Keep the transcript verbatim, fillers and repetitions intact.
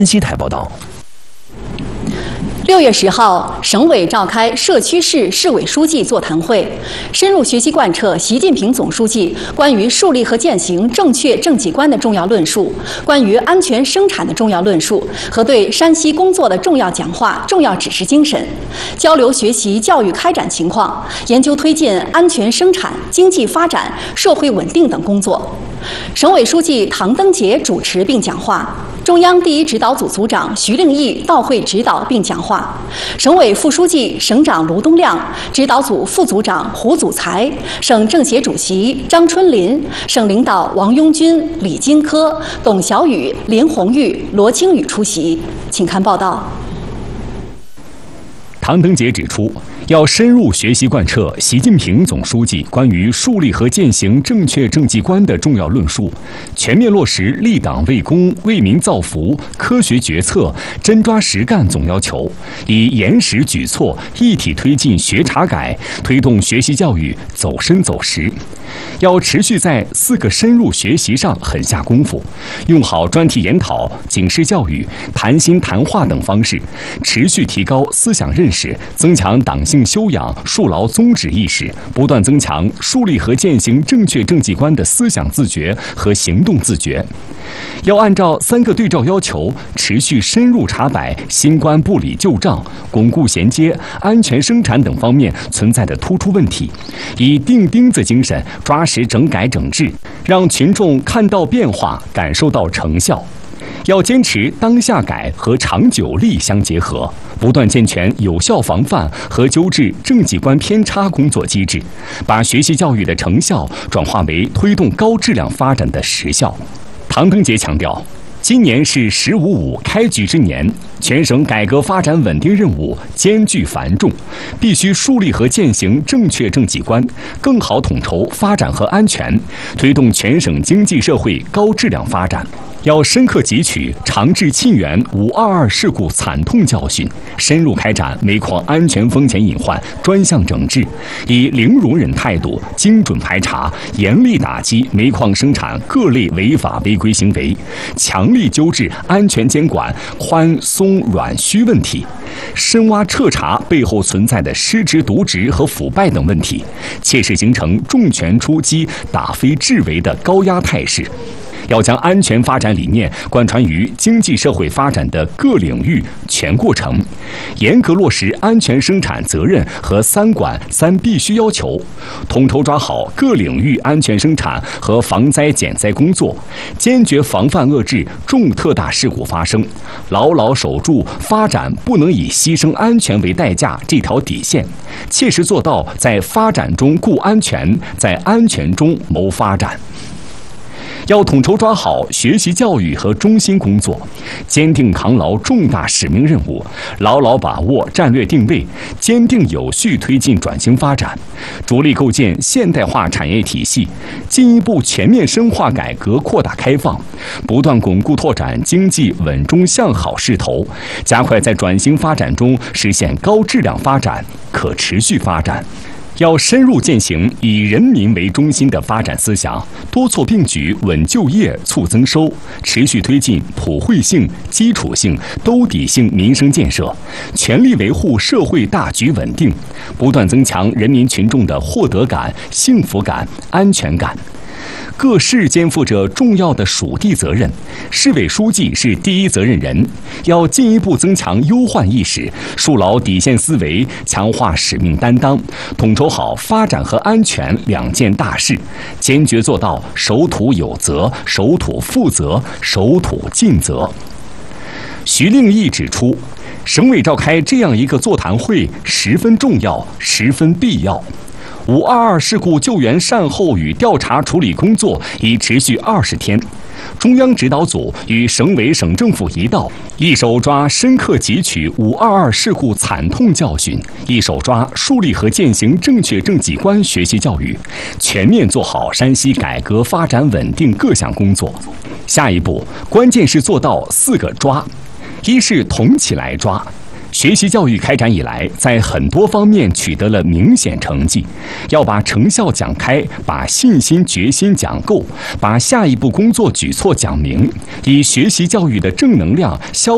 西台报道。 六月十号，省委召开社区市市委书记座谈会，深入学习贯彻习近平总书记关于树立和践行正确政绩观的重要论述、关于安全生产的重要论述和对山西工作的重要讲话、重要指示精神，交流学习教育开展情况，研究推进安全生产、经济发展、社会稳定等工作。省委书记唐登杰主持并讲话。 中央第一指导组组长徐令义到会指导并讲话，省委副书记、省长卢东亮、指导组副组长胡祖才、省政协主席张春林、省领导王拥军、李金科、董小雨、林红玉、罗清宇出席。请看报道。 唐登杰指出，要深入学习贯彻习近平总书记关于树立和践行正确政绩观的重要论述，全面落实立党为公、为民造福、科学决策、真抓实干总要求，以严实举措一体推进学查改，推动学习教育走深走实。要持续在四个深入学习上狠下功夫，用好专题研讨、警示教育、谈心谈话等方式，持续提高思想认识，增强党性修养，树牢宗旨意识，不断增强树立和践行正确政绩观的思想自觉和行动自觉。要按照三个对照要求，持续深入查摆新冠部里旧账、巩固衔接、安全生产等方面存在的突出问题，以钉钉子精神抓实整改整治，让群众看到变化，感受到成效。要坚持当下改和长久力相结合，不断健全有效防范和纠治政绩观偏差工作机制，把学习教育的成效转化为推动高质量发展的实效。唐登杰强调，今年是“十五五”开局之年，全省改革发展稳定任务艰巨繁重，必须树立和践行正确政绩观，更好统筹发展和安全，推动全省经济社会高质量发展。要深刻汲取长治沁园五二二事故惨痛教训，深入开展煤矿安全风险隐患专项整治，以零容忍态度精准排查，严厉打击煤矿生产各类违法违规行为，强力纠治安全监管宽松软虚问题，深挖彻查背后存在的失职渎职和腐败等问题，切实形成重拳出击、打非治为的高压态势。要将安全发展理念贯穿于经济社会发展的各领域全过程，严格落实安全生产责任和三管三必须要求，统筹抓好各领域安全生产和防灾减灾工作，坚决防范遏制重特大事故发生，牢牢守住发展不能以牺牲安全为代价这条底线，切实做到在发展中顾安全，在安全中谋发展。要统筹抓好学习教育和中心工作，坚定扛牢重大使命任务，牢牢把握战略定位，坚定有序推进转型发展，着力构建现代化产业体系，进一步全面深化改革扩大开放，不断巩固拓展经济稳中向好势头，加快在转型发展中实现高质量发展、可持续发展。要深入践行以人民为中心的发展思想，多措并举稳就业、促增收，持续推进普惠性、基础性、兜底性民生建设，全力维护社会大局稳定，不断增强人民群众的获得感、幸福感、安全感。各市肩负着重要的属地责任，市委书记是第一责任人，要进一步增强忧患意识，树牢底线思维，强化使命担当，统筹好发展和安全两件大事，坚决做到守土有责、守土负责、守土尽责。徐令义指出，省委召开这样一个座谈会十分重要，十分必要。五二二事故救援善后与调查处理工作已持续二十天，中央指导组与省委省政府一道，一手抓深刻汲取五二二事故惨痛教训，一手抓树立和践行正确政绩观学习教育，全面做好山西改革发展稳定各项工作。下一步，关键是做到四个抓：一是统起来抓。学习教育开展以来，在很多方面取得了明显成绩，要把成效讲开，把信心决心讲够，把下一步工作举措讲明，以学习教育的正能量消